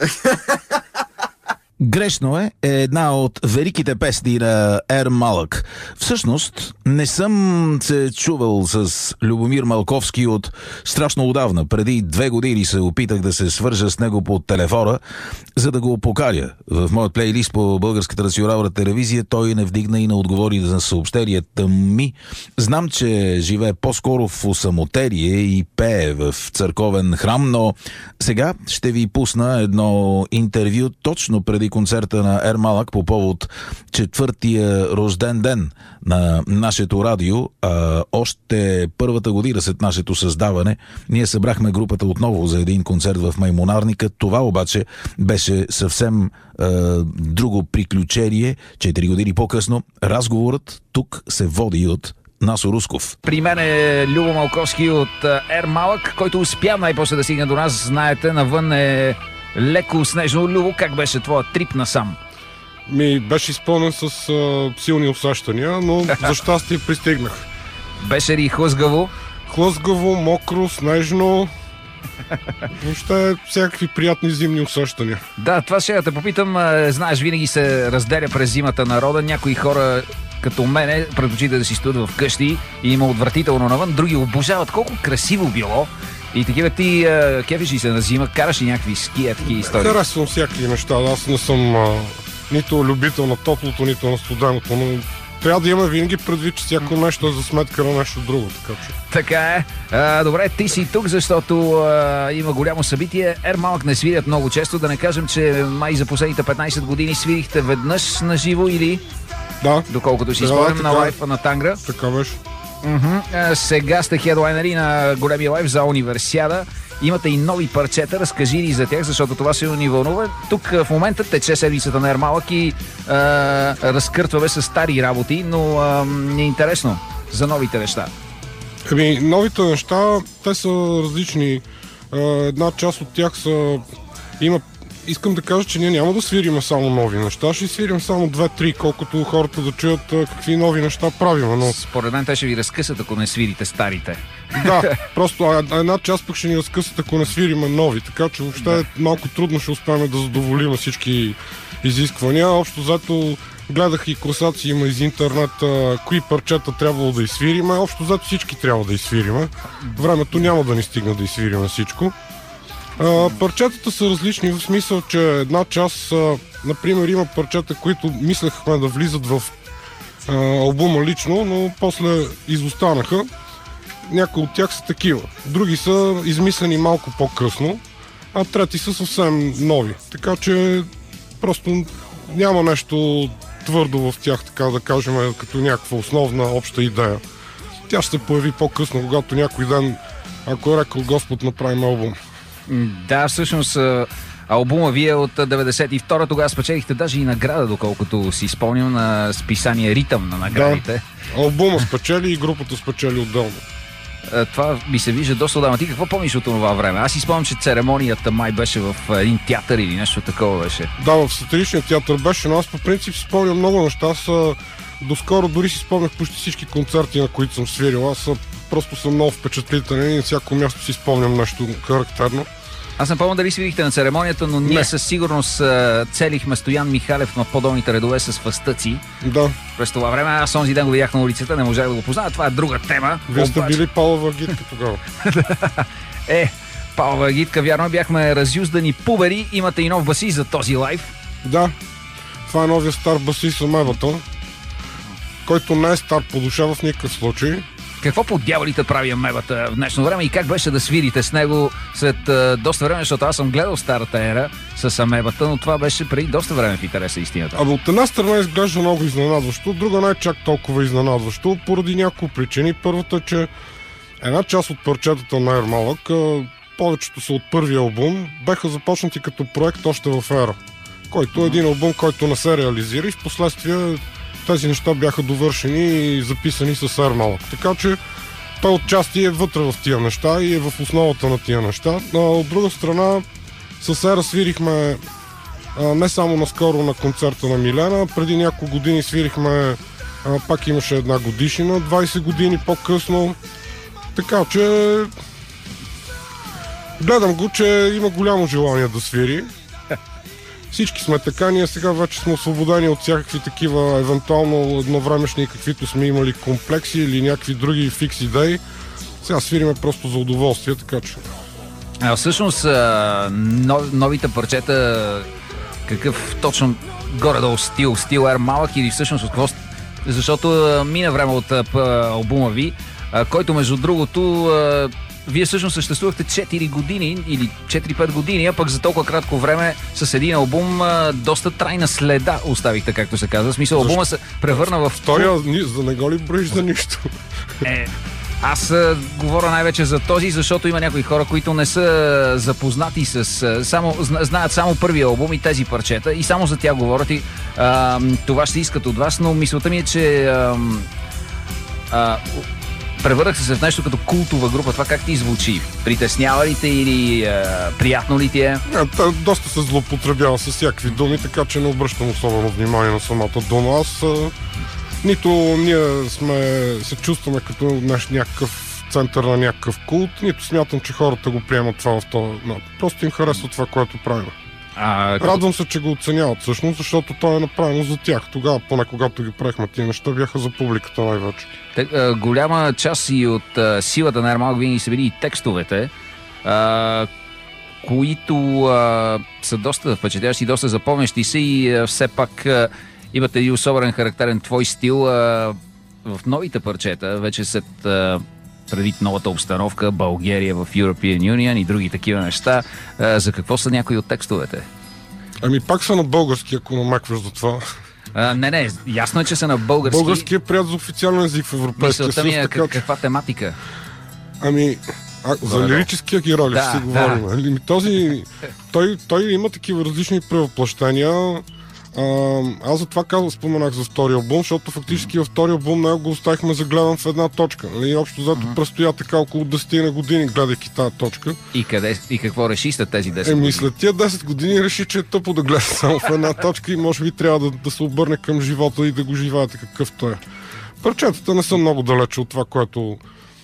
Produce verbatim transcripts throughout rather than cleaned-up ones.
Грешно е е една от великите песни на Ер Малък. Всъщност, не съм се чувал с Любомир Малковски от страшно отдавна. Преди две години се опитах да се свържа с него по телефона, за да го поканя в моят плейлист по Българската национална телевизия. Той не вдигна и не отговори на съобщенията ми. Знам, че живее по-скоро в осамотелие и пее в църковен храм, но сега ще ви пусна едно интервю точно преди концерта на Ер Малък по повод четвъртия рожден ден на нашето радио. А, още първата година след нашето създаване ние събрахме групата отново за един концерт в Маймунарника. Това обаче беше съвсем а, друго приключение. Четири години по-късно разговорът тук се води от Насо Русков. При мен е Любо Малковски от Ер Малък, който успя най-после да стигне до нас. Знаете, навън е леко снежно. Любо, как беше твоя трип насам? Ми беше изпълнен с а, силни усещания, но за щастие пристигнах. Беше ли хлъзгаво? Хлъзгаво, мокро, снежно. Въобще всякакви приятни зимни усещания. Да, това ще да те попитам. Знаеш, винаги се разделя през зимата народа. Някои хора като мене предпочитат да си стоят в къщи и има отвратително навън. Други обожават колко красиво било. И такива ти кефиш ли се на зима, караш ли някакви ския, такива истории? Харесвам всякакви неща. Аз не съм а, нито любител на топлото, нито на студеното, но трябва да имаме винаги предвид, че всяко нещо е за сметка на нещо друго. Така, че... така е. А, добре, ти си тук, защото а, има голямо събитие. Ер Малък не свирят много често. Да не кажем, че май за последните петнайсет години свирихте веднъж на живо или... Да. Доколкото си да, спомням така, на лайфа на Тангра. Така беше. Uh-huh. А, сега сте хедлайнери на големия лайф за Универсиада. Имате и нови парчета, разкажи ли за тях, защото това се ни вълнува. Тук в момента тече седмицата на Ер Малък и а, разкъртваме с стари работи, но а, е интересно за новите неща. Ами, новите неща, те са различни. Една част от тях са... Има... Искам да кажа, че ние няма да свириме само нови неща, ще свирим само две-три, колкото хората да чуят какви нови неща правим. Но... Според мен те ще ви разкъсат, ако не свирите старите. Да, просто една част пък ще ни разкъсат, ако не свириме нови, така че въобще да. Малко трудно ще успеем да задоволим всички изисквания. Общо зато гледах и класации има из интернет, кои парчета трябвало да изсвириме. Общо зато всички трябва да изсвириме. Времето няма да ни стигне да изсвириме всичко. А, парчетата са различни в смисъл, че една част, а, например, има парчета, които мислехме да влизат в а, албума лично, но после изостанаха. Някои от тях са такива. Други са измислени малко по-късно, а трети са съвсем нови. Така че просто няма нещо твърдо в тях, така да кажем, като някаква основна обща идея. Тя ще се появи по-късно, когато някой ден, ако е рекал Господ, направим албум. Да, всъщност албума ви е от деветдесет и втора, тогава спечелихте даже и награда, доколкото си спомням, на списание Ритъм на наградите. Да, албума спечели и групата спечели отделно. Това ми се вижда доста отдавна. Ти какво помниш от това време? Аз си спомням, че церемонията май беше в един театър или нещо такова беше. Да, в сатиричния театър беше, но аз по принцип си спомням много неща. Аз доскоро дори си спомнях почти всички концерти, на които съм свирил. Аз просто съм много впечатлителен и на всяко място си спомням нещо характерно. Аз не помня дали свирихте на церемонията, но ние не. със сигурност целихме Стоян Михалев на по-долните редове с фъстъци. Да. През това време аз онзи ден го видях на улицата, не можах да го позная. Това е друга тема. Вие сте били Павлова агитка тогава. Е, Павлова агитка, вярно, бяхме разюздани пубери. Имате и нов басист за този лайф. Да, това е новия стар басист Амебата, който не е стар по душа в никакъв случай. Какво по дяволите прави Амебата в днешно време и как беше да свирите с него след а, доста време, защото аз съм гледал старата ера с Амебата, но това беше преди доста време в интереса истината. Абе, от една страна изглежда много изненадващо, от друга не е чак толкова изненадващо, поради няколко причини. Първата е, че една част от парчетата на Ер Малък, повечето са от първия албум, бяха започнати като проект още в ера, който е един албум, който не се реализира и в последствие тези неща бяха довършени и записани с Ер Малък. Така че той отчасти е вътре в тия неща и е в основата на тия неща. А от друга страна, с Ера свирихме а, не само наскоро на концерта на Милена, преди няколко години свирихме, а, пак имаше една годишнина, двайсет години по-късно. Така че гледам го, че има голямо желание да свири. Всички сме така, ние сега вече сме освободени от всякакви такива, евентуално едновремешни, каквито сме имали комплекси или някакви други фикс идеи. Сега свириме просто за удоволствие, така че... А всъщност новите парчета, какъв точно горе-долу стил, стил ер малък или всъщност от какво? Защото мина време от албума ви, който между другото вие всъщност съществувахте четири години или четири-пет години, а пък за толкова кратко време с един албум доста трайна следа оставихте, както се казва. В смисъл, албума се превърна в... Втория, за не го ли броиш за нищо? Е, аз а, говоря най-вече за този, защото има някои хора, които не са запознати с... Само, знаят само първия албум и тези парчета и само за тях говорят и а, това ще искат от вас, но мисълта ми е, че а, а, превърнах се в нещо като култова група. Това как ти звучи? Притеснява ли те или а, приятно ли ти е? А, доста се злоупотребява с всякакви думи, така че не обръщам особено внимание на самата дума. Аз а, нито ние сме, се чувстваме като наш, някакъв център на някакъв култ, нито смятам, че хората го приемат това в това. No, просто им харесва това, което правим. А, като... Радвам се, че го оценяват всъщност, защото то е направено за тях. Тогава, поне когато ги правихме тия неща, бяха за публиката най-вече. Так, а, голяма част и от а, силата на Ермалък винаги са били и текстовете, а, които а, са доста впечатляващи, доста запомнящи се и а, все пак а, имате и особен характерен твой стил. А, в новите парчета, вече след а, предвид новата обстановка, България в European Union и други такива неща, а, за какво са някои от текстовете? Ами пак са на български, ако намекваш за това. А, не, не, ясно е, че са на български. Български е прият за официален език в Европейския съюз. Мисълта ми е така, каква тематика? Ами, а, за лирическия герой да, ще си да. говорим. Ами, този, той, той има такива различни превъплъщения. А, аз за това казвам, споменах за втория албум, защото фактически във втория албум него го оставихме загледан в една точка. И общо зато uh-huh. престоя така около десет на години, гледайки тази точка. И, къде, и какво реши след тези десет Еми, години? след тия десет години реши, че е тъпо да гледа само в една точка и може би трябва да, да се обърне към живота и да го живеете какъвто е. Парчетата не са много далече от това, което,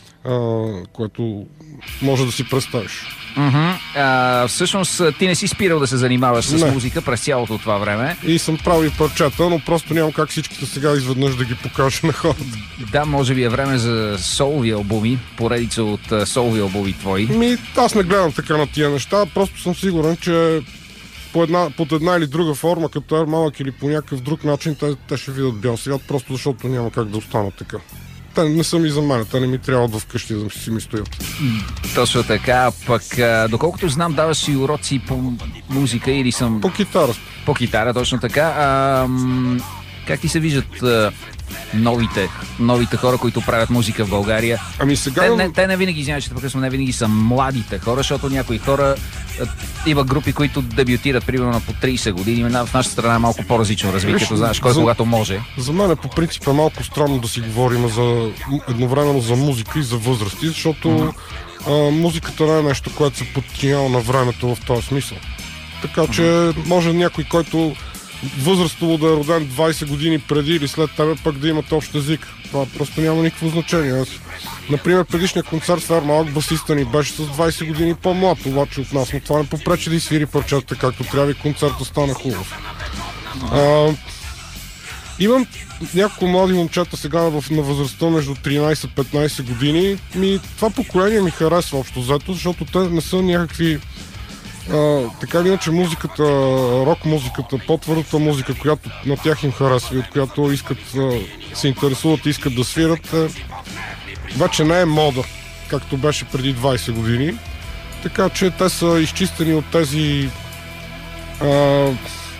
а, което може да си представиш. Uh-huh. А, всъщност ти не си спирал да се занимаваш с не. музика през цялото това време. И съм правил парчета, но просто нямам как всичките сега изведнъж да ги покажа на хората. Да, може би е време за солови албуми, поредица от солови албуми твои. Ми, аз не гледам така на тия неща, просто съм сигурен, че по една, под една или друга форма, като Ермалък или по някакъв друг начин, те, те ще видят бял свят, просто защото няма как да останат така. Те не са ми за мен, те не ми трябват вкъщи да си ми стоят. Точно така, пък а, доколкото знам, даваш и уроци по музика или съм... По китара. По китара, точно така. А, м- как ти се виждат а, новите, новите хора, които правят музика в България? Ами сега... Те не, те не винаги, извинявай, че прекъсвам, не винаги са младите хора, защото някои хора а, има групи, които дебютират примерно на по трийсет години. В нашата страна е малко по-различно развитието, знаеш, кой за, когато може. За мен е по принцип е малко странно да си говорим за, едновременно за музика и за възрасти, защото mm-hmm. а, музиката не е нещо, което се подчинява на времето в този смисъл. Така че mm-hmm. може някой, който възрастово да е роден двайсет години преди или след тебе, пък да имат общ език. Това просто няма никакво значение. Аз, например, предишния концерт в Ермалък басиста ни беше с двайсет години по-млад, обаче от нас, но това не попречи да изсвири парчета както трябва и концерта стана хубав. А, имам няколко млади момчета сега в, на възрастта между тринайсет-петнайсет години. Ми, това поколение ми харесва общо взето, защото те не са някакви... Uh, така или иначе музиката, рок музиката, по-твърдата музика, която на тях им харесва и от която искат, uh, се интересуват и искат да свират, uh, вече не е мода, както беше преди двайсет години. Така че те са изчистени от тези uh,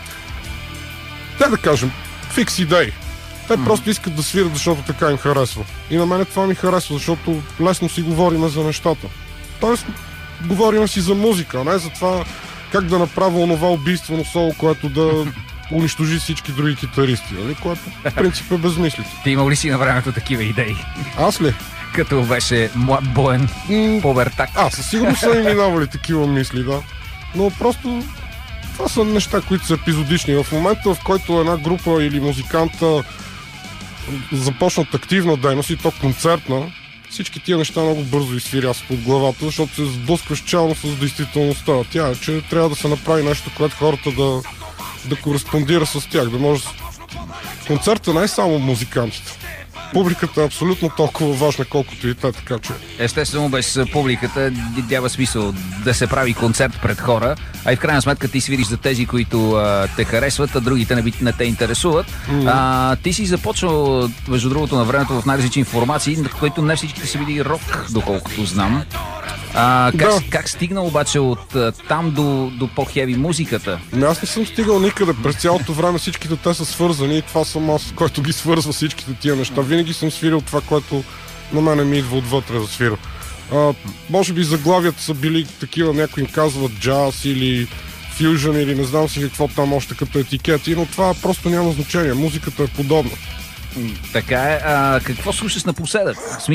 те да кажем, фикс идеи. Те mm. просто искат да свират, защото така им харесва. И на мен това ми харесва, защото лесно си говорим за нещата. Тоест, говорим си за музика, а не за това как да направя онова убийствено соло, което да унищожи всички други китаристи, нали? Което в принцип е безмислица. Ти имал ли си на времето такива идеи? Аз ли? Като беше млад боен mm, повертак. Аз със сигурност са и минавали такива мисли, да. Но просто това са неща, които са епизодични. В момента, в който една група или музиканта започнат активна дейност и то концертна, всички тия неща много бързо изсвирясат под главата, защото се сблъскваш чално с действителността. Тя е, че трябва да се направи нещо, което хората да, да кореспондира с тях, да може... Концертът не е само музикантите. Публиката е абсолютно толкова важна, колкото и те, така че... Естествено, без публиката няма смисъл да се прави концерт пред хора, а и в крайна сметка ти свириш за тези, които а, те харесват, а другите не, не те интересуват. Mm-hmm. А, ти си започнал, между другото, на времето в най-различни информации, на които не всичките са били рок, доколкото знам. А, как, да. как стигна обаче от а, там до, до по-хеви музиката? Не, аз не съм стигал никъде. През цялото време всичките те са свързани и това съм аз, който ги свързва всичките тия неща. Винаги съм свирил това, което на мене ми идва отвътре да свира. А, може би заглавията са били такива, някои им казват джаз или фюжън или не знам си какво там още като етикети, но това просто няма значение. Музиката е подобна. Така е. А, какво слушаш напоследък? В смисъл,